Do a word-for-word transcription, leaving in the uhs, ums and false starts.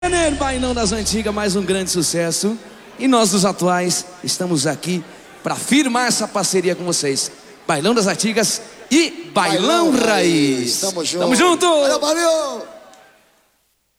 Bailão das Antigas, mais um grande sucesso. E nós dos atuais estamos aqui para firmar essa parceria com vocês. Bailão das Antigas e Bailão, Bailão Raiz. Tamo junto. Tamo junto. Valeu, valeu.